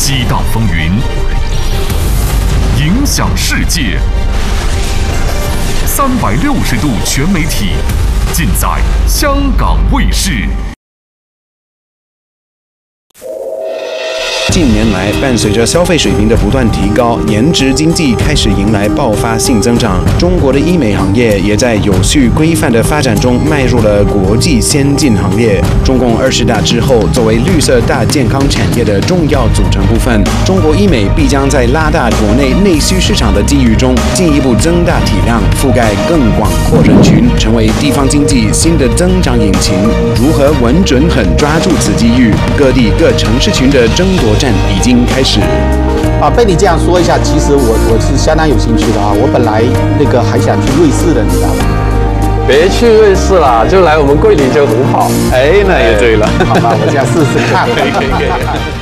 激荡风云，影响世界。360度全媒体，尽在香港卫视。 近年来，伴随着消费水平的不断提高，颜值经济开始迎来爆发性增长。中国的医美行业也在有序规范的发展中迈入了国际先进行列。中共20大之后，作为绿色大健康产业的重要组成部分，中国医美必将在拉大国内内需市场的机遇中，进一步增大体量，覆盖更广阔人群，成为地方经济新的增长引擎。如何稳准狠抓住此机遇？各地各城市群的争夺战已经开始。 被你这样说一下，其实我是相当有兴趣的啊！我本来还想去瑞士的，你知道吗？ 别去瑞士啦，就来我们桂林就很好。 哎，那也对了。好吧，我这样试试看。 可以。